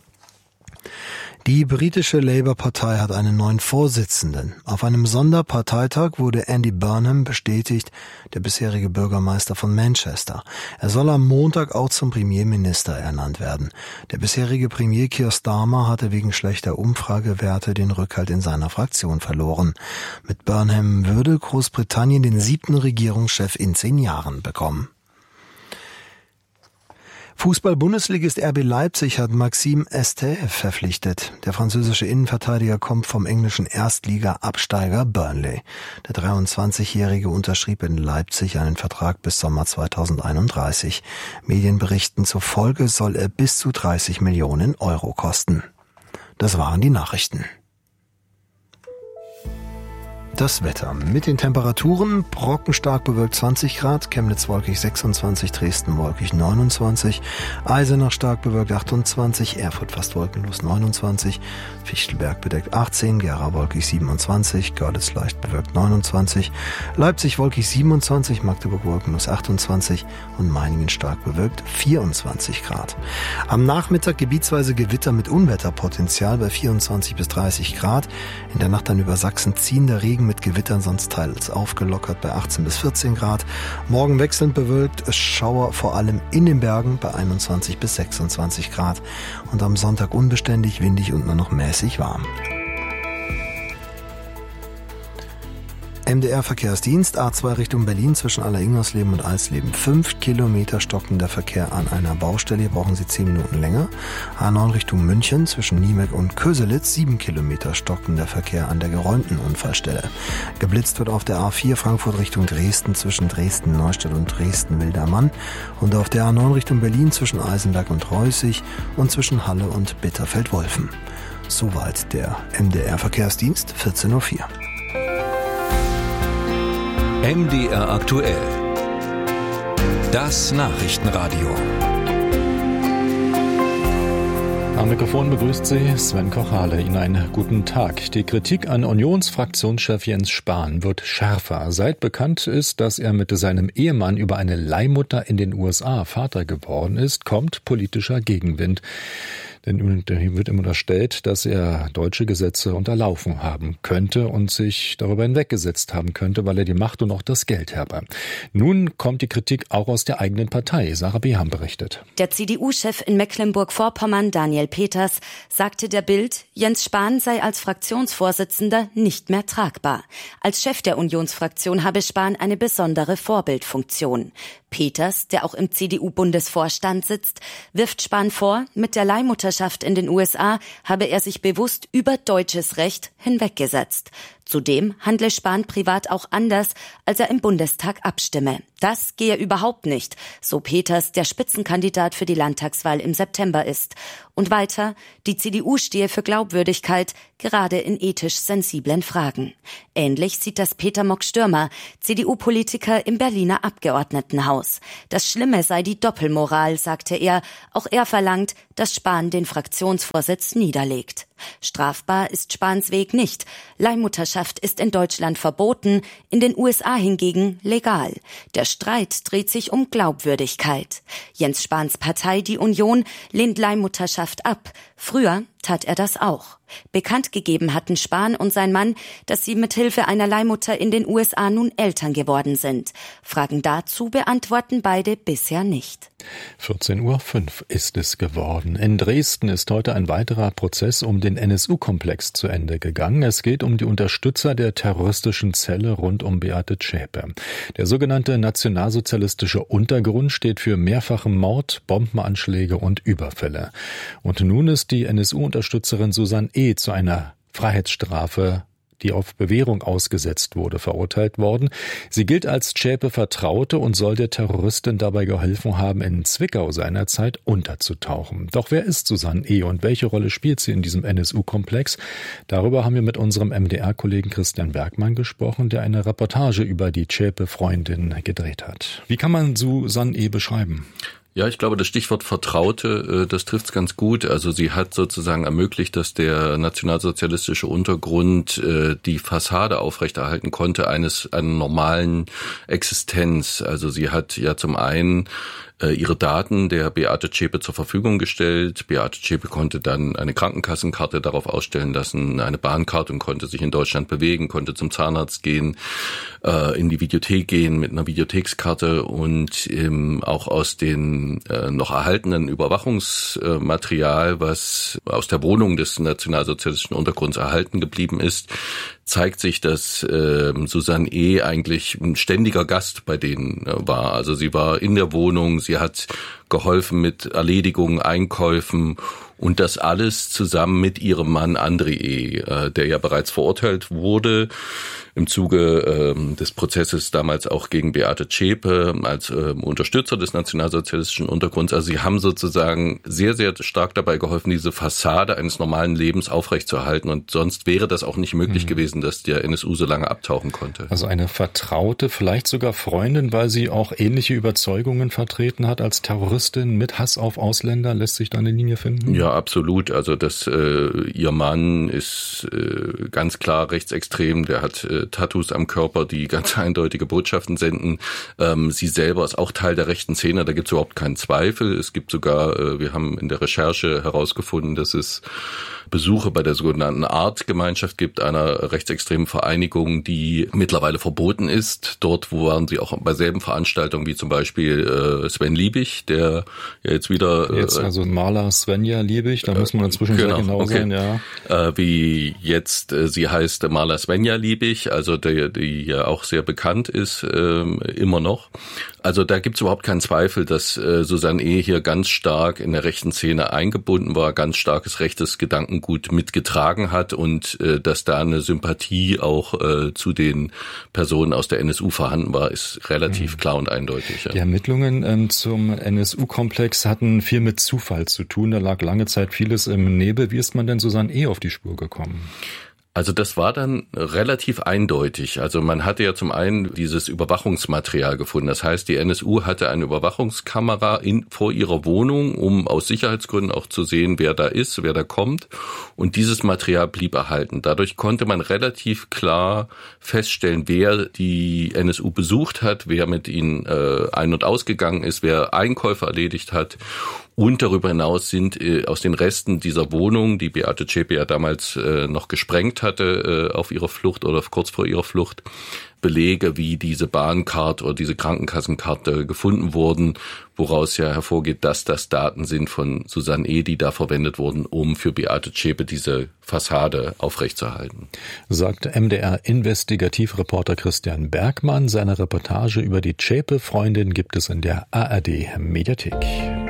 Die britische Labour-Partei hat einen neuen Vorsitzenden. Auf einem Sonderparteitag wurde Andy Burnham bestätigt, der bisherige Bürgermeister von Manchester. Er soll am Montag auch zum Premierminister ernannt werden. Der bisherige Premier Keir Starmer hatte wegen schlechter Umfragewerte den Rückhalt in seiner Fraktion verloren. Mit Burnham würde Großbritannien den siebten Regierungschef in zehn Jahren bekommen. Fußball-Bundesligist R B Leipzig hat Maxime Estève verpflichtet. Der französische Innenverteidiger kommt vom englischen Erstliga-Absteiger Burnley. Der dreiundzwanzigjährige unterschrieb in Leipzig einen Vertrag bis Sommer zweitausendeinunddreißig. Medienberichten zufolge soll er bis zu dreißig Millionen Euro kosten. Das waren die Nachrichten. Das Wetter. Mit den Temperaturen: Brocken stark bewölkt zwanzig Grad, Chemnitz wolkig sechsundzwanzig, Dresden wolkig neunundzwanzig, Eisenach stark bewölkt achtundzwanzig, Erfurt fast wolkenlos neunundzwanzig, Fichtelberg bedeckt achtzehn, Gera wolkig siebenundzwanzig, Görlitz leicht bewölkt neunundzwanzig, Leipzig wolkig siebenundzwanzig, Magdeburg wolkenlos achtundzwanzig und Meiningen stark bewölkt vierundzwanzig Grad. Am Nachmittag gebietsweise Gewitter mit Unwetterpotenzial bei vierundzwanzig bis dreißig Grad. In der Nacht dann über Sachsen ziehender Regen mit Gewittern, sonst teils aufgelockert bei achtzehn bis vierzehn Grad. Morgen wechselnd bewölkt, Schauer vor allem in den Bergen bei einundzwanzig bis sechsundzwanzig Grad. Und am Sonntag unbeständig, windig und nur noch mäßig warm. M D R-Verkehrsdienst, A zwei Richtung Berlin zwischen Alleringausleben und Alsleben. Fünf Kilometer stockender Verkehr an einer Baustelle. Hier brauchen Sie zehn Minuten länger. A neun Richtung München zwischen Niemek und Köselitz. Sieben Kilometer stockender Verkehr an der geräumten Unfallstelle. Geblitzt wird auf der A vier Frankfurt Richtung Dresden zwischen Dresden-Neustadt und Dresden-Wildermann. Und auf der A neun Richtung Berlin zwischen Eisenberg und Reußig und zwischen Halle und Bitterfeld-Wolfen. Soweit der M D R-Verkehrsdienst, vierzehn Uhr vier. M D R aktuell. Das Nachrichtenradio. Am Mikrofon begrüßt Sie Sven Kochale. Ihnen einen guten Tag. Die Kritik an Unionsfraktionschef Jens Spahn wird schärfer. Seit bekannt ist, dass er mit seinem Ehemann über eine Leihmutter in den U S A Vater geworden ist, kommt politischer Gegenwind. Denn ihm wird immer unterstellt, dass er deutsche Gesetze unterlaufen haben könnte und sich darüber hinweggesetzt haben könnte, weil er die Macht und auch das Geld habe. Nun kommt die Kritik auch aus der eigenen Partei. Sarah Beham berichtet. Der C D U-Chef in Mecklenburg-Vorpommern, Daniel Peters, sagte der Bild, Jens Spahn sei als Fraktionsvorsitzender nicht mehr tragbar. Als Chef der Unionsfraktion habe Spahn eine besondere Vorbildfunktion. Peters, der auch im C D U-Bundesvorstand sitzt, wirft Spahn vor, mit der Leihmutterschaft in den U S A habe er sich bewusst über deutsches Recht hinweggesetzt. Zudem handle Spahn privat auch anders, als er im Bundestag abstimme. Das gehe überhaupt nicht, so Peters, der Spitzenkandidat für die Landtagswahl im September ist. Und weiter, die C D U stehe für Glaubwürdigkeit, gerade in ethisch sensiblen Fragen. Ähnlich sieht das Peter Mock-Stürmer, C D U-Politiker im Berliner Abgeordnetenhaus. Das Schlimme sei die Doppelmoral, sagte er. Auch er verlangt, dass Spahn den Fraktionsvorsitz niederlegt. Strafbar ist Spahns Weg nicht. Leihmutterschaft ist in Deutschland verboten, in den U S A hingegen legal. Der Streit dreht sich um Glaubwürdigkeit. Jens Spahns Partei, die Union, lehnt Leihmutterschaft ab. Früher tat er das auch. Bekannt gegeben hatten Spahn und sein Mann, dass sie mit Hilfe einer Leihmutter in den U S A nun Eltern geworden sind. Fragen dazu beantworten beide bisher nicht. vierzehn Uhr fünf ist es geworden. In Dresden ist heute ein weiterer Prozess um den N S U-Komplex zu Ende gegangen. Es geht um die Unterstützer der terroristischen Zelle rund um Beate Zschäpe. Der sogenannte nationalsozialistische Untergrund steht für mehrfachen Mord, Bombenanschläge und Überfälle. Und nun ist die N S U-Unterstützerin Susanne E. zu einer Freiheitsstrafe, die auf Bewährung ausgesetzt wurde, verurteilt worden. Sie gilt als Zschäpe-Vertraute und soll der Terroristin dabei geholfen haben, in Zwickau seinerzeit unterzutauchen. Doch wer ist Susanne E. und welche Rolle spielt sie in diesem N S U-Komplex? Darüber haben wir mit unserem M D R-Kollegen Christian Bergmann gesprochen, der eine Reportage über die Zschäpe-Freundin gedreht hat. Wie kann man Susanne E. beschreiben? Ja, ich glaube, das Stichwort Vertraute, das trifft's ganz gut. Also sie hat sozusagen ermöglicht, dass der nationalsozialistische Untergrund die Fassade aufrechterhalten konnte eines einer normalen Existenz. Also sie hat ja zum einen ihre Daten der Beate Zschäpe zur Verfügung gestellt. Beate Zschäpe konnte dann eine Krankenkassenkarte darauf ausstellen lassen, eine Bahnkarte und konnte sich in Deutschland bewegen, konnte zum Zahnarzt gehen, äh, in die Videothek gehen mit einer Videothekskarte und ähm, auch aus den äh, noch erhaltenen Überwachungsmaterial, was aus der Wohnung des nationalsozialistischen Untergrunds erhalten geblieben ist, zeigt sich, dass äh, Susanne E. eigentlich ein ständiger Gast bei denen äh, war. Also sie war in der Wohnung, sie hat geholfen mit Erledigungen, Einkäufen und das alles zusammen mit ihrem Mann André E., äh, der ja bereits verurteilt wurde im Zuge äh, des Prozesses damals auch gegen Beate Zschäpe als äh, Unterstützer des nationalsozialistischen Untergrunds. Also sie haben sozusagen sehr, sehr stark dabei geholfen, diese Fassade eines normalen Lebens aufrechtzuerhalten und sonst wäre das auch nicht möglich mhm. gewesen, dass der N S U so lange abtauchen konnte. Also eine Vertraute, vielleicht sogar Freundin, weil sie auch ähnliche Überzeugungen vertreten hat als Terroristin mit Hass auf Ausländer. Lässt sich da eine Linie finden? Ja, absolut. Also das, äh, ihr Mann ist äh, ganz klar rechtsextrem. Der hat äh, Tattoos am Körper, die ganz eindeutige Botschaften senden. Ähm, sie selber ist auch Teil der rechten Szene. Da gibt es überhaupt keinen Zweifel. Es gibt sogar, äh, wir haben in der Recherche herausgefunden, dass es Besuche bei der sogenannten Art-Gemeinschaft gibt, einer rechtsextremen Vereinigung, die mittlerweile verboten ist. Dort waren sie auch bei selben Veranstaltungen wie zum Beispiel äh, Sven Liebig, der ja jetzt wieder... Äh, jetzt also Maler Svenja Liebig, da äh, muss man inzwischen genau, sehr genau okay. sein, ja. Äh, wie jetzt, äh, sie heißt Maler Svenja Liebig, also der, die ja auch sehr bekannt ist, äh, immer noch. Also da gibt es überhaupt keinen Zweifel, dass äh, Susanne E. hier ganz stark in der rechten Szene eingebunden war, ganz starkes rechtes Gedankengut mitgetragen hat und äh, dass da eine Sympathie auch äh, zu den Personen aus der N S U vorhanden war, ist relativ mhm. klar und eindeutig. Ja. Die Ermittlungen ähm, zum N S U-Komplex hatten viel mit Zufall zu tun. Da lag lange Zeit vieles im Nebel. Wie ist man denn Susanne E. auf die Spur gekommen? Also das war dann relativ eindeutig. Also man hatte ja zum einen dieses Überwachungsmaterial gefunden. Das heißt, die N S U hatte eine Überwachungskamera in, vor ihrer Wohnung, um aus Sicherheitsgründen auch zu sehen, wer da ist, wer da kommt. Und dieses Material blieb erhalten. Dadurch konnte man relativ klar feststellen, wer die N S U besucht hat, wer mit ihnen äh, ein- und ausgegangen ist, wer Einkäufe erledigt hat. Und darüber hinaus sind äh, aus den Resten dieser Wohnung, die Beate Zschäpe ja damals äh, noch gesprengt hatte äh, auf ihrer Flucht oder kurz vor ihrer Flucht, Belege wie diese Bahncard oder diese Krankenkassenkarte gefunden wurden, woraus ja hervorgeht, dass das Daten sind von Susanne E., die da verwendet wurden, um für Beate Zschäpe diese Fassade aufrechtzuerhalten. Sagt M D R-Investigativreporter Christian Bergmann. Seine Reportage über die Zschäpe-Freundin gibt es in der A R D-Mediathek.